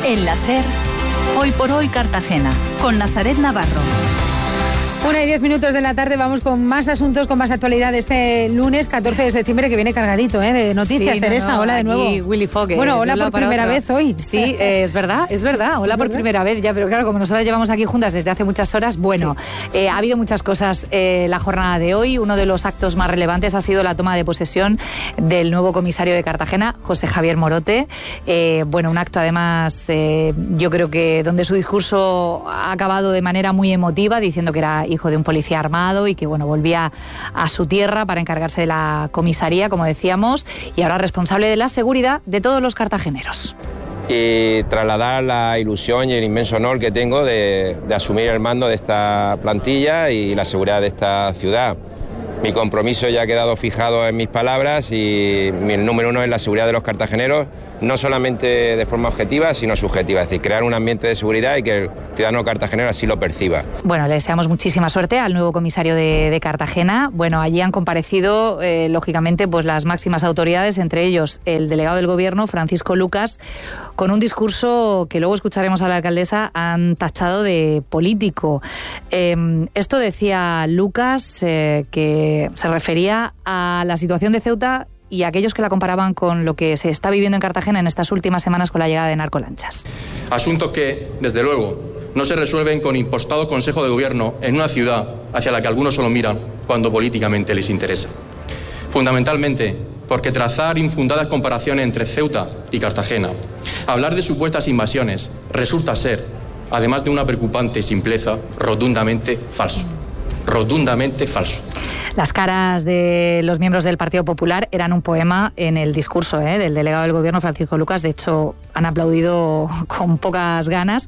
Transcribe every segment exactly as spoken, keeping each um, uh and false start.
En la SER, Hoy por Hoy Cartagena, con Nazaret Navarro. Una y diez minutos de la tarde, vamos con más asuntos, con más actualidad este lunes catorce de septiembre, que viene cargadito, ¿eh? De noticias. Sí, Teresa, no, no, hola de nuevo. Willy Fogg. Bueno, hola por primera otra. vez hoy. Sí, eh, es verdad, es verdad, hola ¿Es por verdad? primera vez, ya, pero claro, como nosotras llevamos aquí juntas desde hace muchas horas, bueno, sí. eh, ha habido muchas cosas eh, la jornada de hoy. Uno de los actos más relevantes ha sido la toma de posesión del nuevo comisario de Cartagena, José Javier Morote. Eh, bueno, un acto además, eh, yo creo que donde su discurso ha acabado de manera muy emotiva, diciendo que era hijo de un policía armado y que bueno, volvía a su tierra para encargarse de la comisaría, como decíamos, y ahora responsable de la seguridad de todos los cartageneros. Y trasladar la ilusión y el inmenso honor que tengo de, de asumir el mando de esta plantilla y la seguridad de esta ciudad. Mi compromiso ya ha quedado fijado en mis palabras y mi número uno es la seguridad de los cartageneros, no solamente de forma objetiva, sino subjetiva, es decir, crear un ambiente de seguridad y que el ciudadano cartagenero así lo perciba. Bueno, le deseamos muchísima suerte al nuevo comisario de, de Cartagena. Bueno, allí han comparecido, eh, lógicamente, pues las máximas autoridades, entre ellos el delegado del Gobierno, Francisco Lucas, con un discurso que luego escucharemos a la alcaldesa, han tachado de político. Eh, esto decía Lucas, eh, que se refería a la situación de Ceuta y a aquellos que la comparaban con lo que se está viviendo en Cartagena en estas últimas semanas con la llegada de narcolanchas. Asuntos que, desde luego, no se resuelven con impostado Consejo de Gobierno en una ciudad hacia la que algunos solo miran cuando políticamente les interesa. Fundamentalmente porque trazar infundadas comparaciones entre Ceuta y Cartagena, hablar de supuestas invasiones, resulta ser, además de una preocupante simpleza, rotundamente falso. Rotundamente falso. Las caras de los miembros del Partido Popular eran un poema en el discurso ¿eh? del delegado del Gobierno, Francisco Lucas. De hecho, han aplaudido con pocas ganas.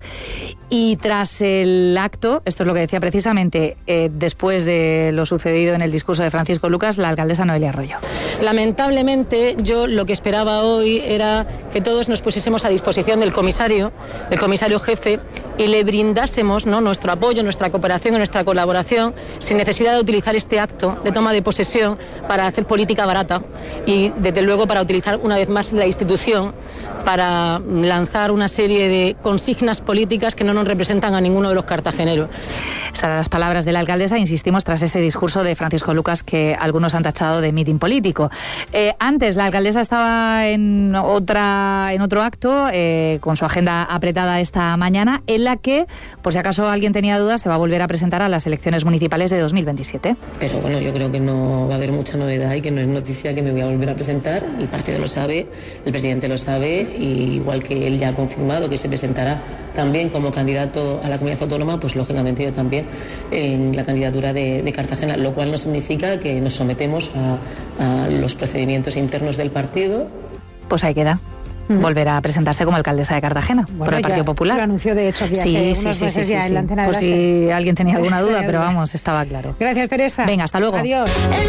Y tras el acto, esto es lo que decía precisamente, eh, después de lo sucedido en el discurso de Francisco Lucas, la alcaldesa Noelia Arroyo. Lamentablemente, yo lo que esperaba hoy era que todos nos pusiésemos a disposición del comisario, del comisario jefe, y le brindásemos ¿no? nuestro apoyo, nuestra cooperación y nuestra colaboración, sin necesidad de utilizar este acto de toma de posesión para hacer política barata y, desde luego, para utilizar una vez más la institución para lanzar una serie de consignas políticas que no nos representan a ninguno de los cartageneros. Estas eran las palabras de la alcaldesa, insistimos, tras ese discurso de Francisco Lucas que algunos han tachado de mitin político. Eh, antes, la alcaldesa estaba en otra en otro acto, eh, con su agenda apretada esta mañana, en la que, por si acaso alguien tenía dudas, se va a volver a presentar a las elecciones municipales de dos mil veintisiete. Pero bueno, yo creo que no va a haber mucha novedad y que no es noticia que me voy a volver a presentar. El partido lo sabe, el presidente lo sabe, y igual que él ya ha confirmado que se presentará también como candidato a la comunidad autónoma, pues lógicamente yo también en la candidatura de, de Cartagena, lo cual no significa que nos sometemos a, a los procedimientos internos del partido. Pues ahí queda. Uh-huh. Volverá a presentarse como alcaldesa de Cartagena, bueno, por el Partido Popular. Lo anunció de hecho aquí sí, hace sí, unos sí, meses sí, ya sí, en la antena por de la si SER. Alguien tenía alguna duda, pero vamos, estaba claro. Gracias, Teresa. Venga, hasta luego. Adiós.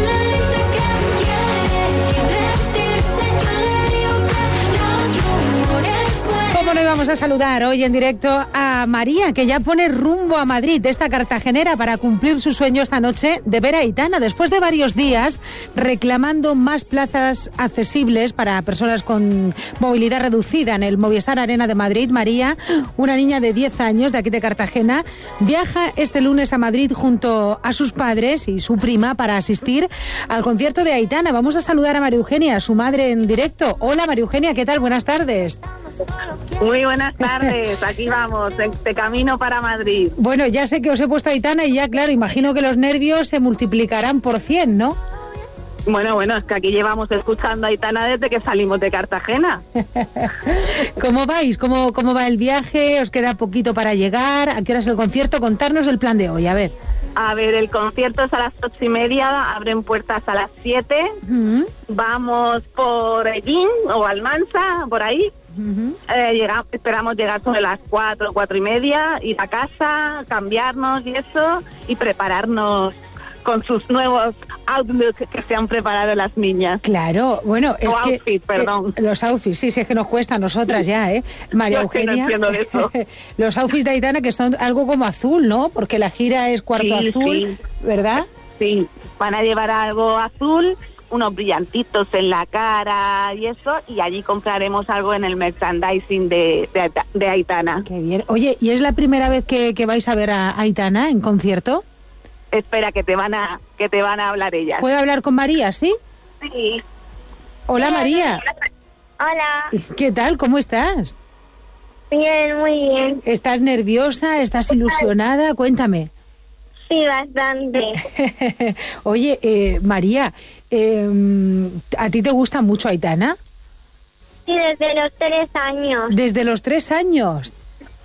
¿Cómo no íbamos a saludar hoy en directo a María, que ya pone rumbo a Madrid, esta cartagenera, para cumplir su sueño esta noche de ver a Aitana, después de varios días reclamando más plazas accesibles para personas con movilidad reducida en el Movistar Arena de Madrid? María, una niña de diez años de aquí de Cartagena, viaja este lunes a Madrid junto a sus padres y su prima para asistir al concierto de Aitana. Vamos a saludar a María Eugenia, su madre, en directo. Hola, María Eugenia, ¿qué tal? Buenas tardes. Muy buenas tardes, aquí vamos, de, de camino para Madrid. Bueno, ya sé que os he puesto a Aitana y ya, claro, imagino que los nervios se multiplicarán por cien, ¿no? Bueno, bueno, es que aquí llevamos escuchando a Aitana desde que salimos de Cartagena. ¿Cómo vais? ¿Cómo, ¿Cómo va el viaje? ¿Os queda poquito para llegar? ¿A qué hora es el concierto? Contarnos el plan de hoy, a ver. A ver, el concierto es a las ocho y media, abren puertas a las siete. Uh-huh. Vamos por Ellín o Almansa, por ahí. Uh-huh. Eh, llega, esperamos llegar sobre las cuatro, cuatro y media, ir a casa, cambiarnos y eso, y prepararnos con sus nuevos outfits que se han preparado las niñas. Claro, bueno, es o que outfit, perdón. Eh, los outfits, sí, sí, es que nos cuesta a nosotras ya, ¿eh? María Yo Eugenia. no entiendo de eso. Los outfits de Aitana, que son algo como azul, ¿no? Porque la gira es cuarto sí, azul, sí. ¿verdad? Sí, van a llevar algo azul, unos brillantitos en la cara y eso, y allí compraremos algo en el merchandising de, de, de Aitana. Qué bien. Oye, ¿y es la primera vez que, que vais a ver a Aitana en concierto? Espera, que te van a que te van a hablar ellas. ¿Puedo hablar con María, sí? Sí. Hola, María. Hola. ¿Qué tal? ¿Cómo estás? Bien, muy bien. ¿Estás nerviosa? ¿Estás ilusionada? Cuéntame. Sí, bastante. Oye, eh, María, eh, ¿a ti te gusta mucho Aitana? Sí, desde los tres años. Desde los tres años.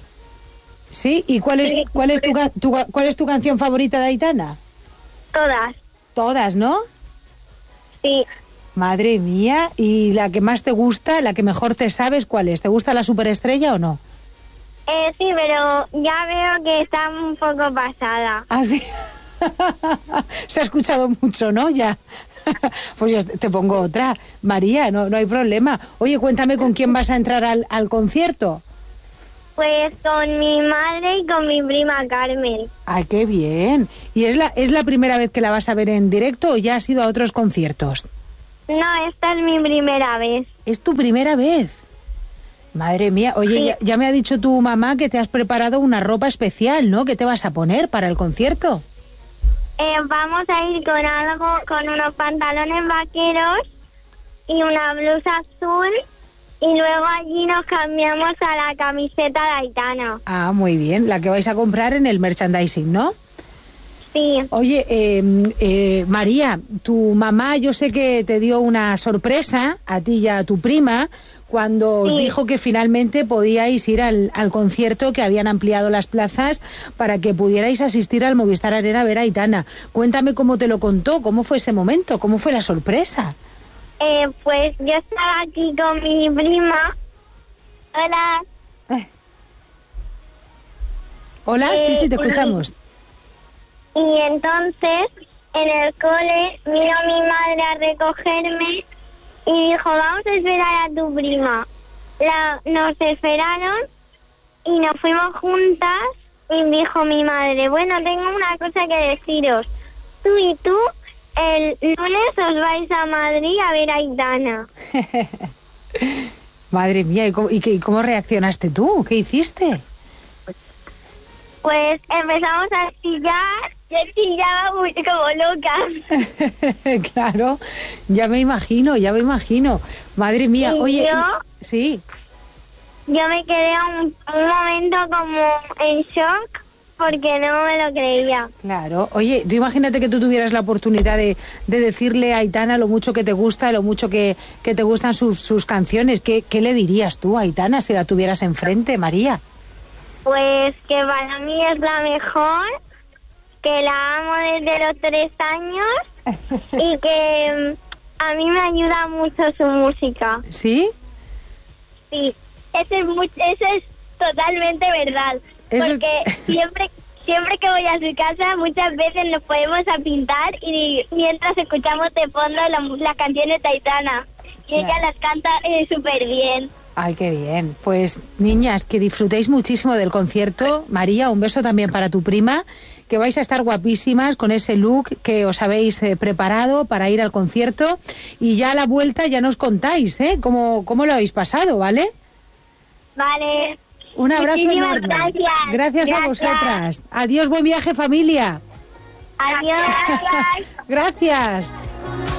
¿Sí? ¿Y cuál es, cuál es, tu, tu, cuál es tu canción favorita de Aitana? Todas. Todas, ¿no? Sí. Madre mía, ¿y la que más te gusta, la que mejor te sabes, cuál es? ¿Te gusta La Superestrella o no? Eh, sí, pero ya veo que está un poco pasada. Ah, sí. Se ha escuchado mucho, ¿no? Ya. Pues yo te pongo otra. María, no, no hay problema. Oye, cuéntame con quién vas a entrar al, al concierto. Pues con mi madre y con mi prima Carmen. ¡Ay, qué bien! ¿Y es la, es la primera vez que la vas a ver en directo o ya has ido a otros conciertos? No, esta es mi primera vez. ¿Es tu primera vez? Madre mía, oye, Sí. ya, ya me ha dicho tu mamá que te has preparado una ropa especial, ¿no? ¿Qué te vas a poner para el concierto? Eh, vamos a ir con algo, con unos pantalones vaqueros y una blusa azul, y luego allí nos cambiamos a la camiseta de Aitana. Ah, muy bien, la que vais a comprar en el merchandising, ¿no? Sí. Oye, eh, eh, María, tu mamá yo sé que te dio una sorpresa a ti y a tu prima cuando os Sí. dijo que finalmente podíais ir al, al concierto, que habían ampliado las plazas para que pudierais asistir al Movistar Arena a ver a Aitana. Cuéntame cómo te lo contó, cómo fue ese momento, cómo fue la sorpresa. Eh, pues yo estaba aquí con mi prima. Hola. Eh. Hola, sí, sí, te Eh, escuchamos. Y entonces en el cole vino mi madre a recogerme y dijo, vamos a esperar a tu prima. La, nos esperaron y nos fuimos juntas y dijo mi madre, bueno, tengo una cosa que deciros. Tú y tú el lunes os vais a Madrid a ver a Aitana. Madre mía, ¿y cómo, y qué- y cómo reaccionaste tú? ¿Qué hiciste? Pues empezamos a chillar, yo chillaba muy como loca. Claro, ya me imagino, ya me imagino. Madre mía, ¿Y oye, yo? y- sí, Yo me quedé un, un momento como en shock porque no me lo creía. claro. Oye, tú imagínate que tú tuvieras la oportunidad de, de decirle a Aitana lo mucho que te gusta, lo mucho que, que te gustan sus, sus canciones. ¿Qué, ¿Qué le dirías tú a Aitana si la tuvieras enfrente, María? Pues que para mí es la mejor, que la amo desde los tres años y que mm, a mí me ayuda mucho su música. ¿Sí? Sí, eso es, muy, eso es totalmente verdad. Eso es- Porque siempre siempre que voy a su casa, muchas veces nos podemos a pintar y mientras escuchamos de fondo la, las canciones de Aitana. Y ella Claro. las canta eh, súper bien. Ay, qué bien. Pues, niñas, que disfrutéis muchísimo del concierto. María, un beso también para tu prima, que vais a estar guapísimas con ese look que os habéis eh, preparado para ir al concierto. Y ya a la vuelta ya nos contáis, ¿eh? ¿Cómo, cómo lo habéis pasado, ¿vale? Vale. Un abrazo Muchísimas enorme. gracias. Gracias a Gracias. vosotras. Adiós, buen viaje, familia. Adiós. Gracias.